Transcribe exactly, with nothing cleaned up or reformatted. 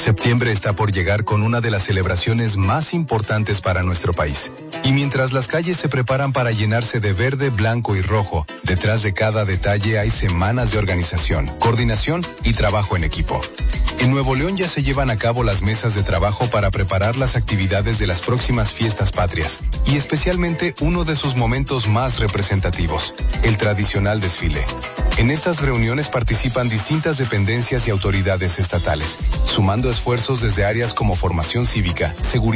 Septiembre está por llegar con una de las celebraciones más importantes para nuestro país. Y mientras las calles se preparan para llenarse de verde, blanco y rojo, detrás de cada detalle hay semanas de organización, coordinación y trabajo en equipo. En Nuevo León ya se llevan a cabo las mesas de trabajo para preparar las actividades de las próximas fiestas patrias, y especialmente uno de sus momentos más representativos, el tradicional desfile. En estas reuniones participan distintas dependencias y autoridades estatales, sumando esfuerzos desde áreas como formación cívica, seguridad